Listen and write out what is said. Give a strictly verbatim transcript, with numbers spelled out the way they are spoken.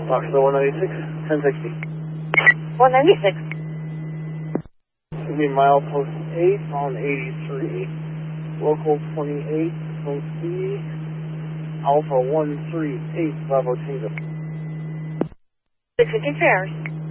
Foxtrot one ninety-six, ten sixty. one ninety-six. Give me mile post eight on eighty-three. Local twenty-eight, post B, Alpha one three eight, Bravo Tango. six fifty fares.